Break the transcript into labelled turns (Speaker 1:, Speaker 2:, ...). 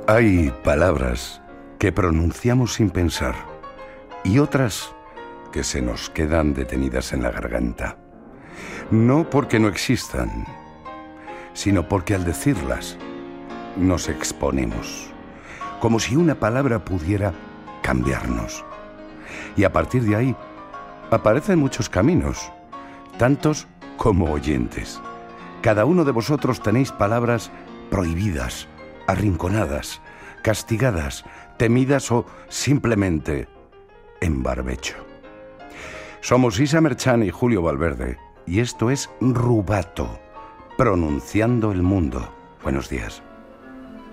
Speaker 1: Hay palabras que pronunciamos sin pensar y otras que se nos quedan detenidas en la garganta. No porque no existan, sino porque al decirlas nos exponemos, como si una palabra pudiera cambiarnos. Y a partir de ahí aparecen muchos caminos, tantos como oyentes. Cada uno de vosotros tenéis palabras prohibidas, arrinconadas, castigadas, temidas o simplemente en barbecho. Somos Isa Merchan y Julio Valverde y esto es Rubato, pronunciando el mundo. Buenos días.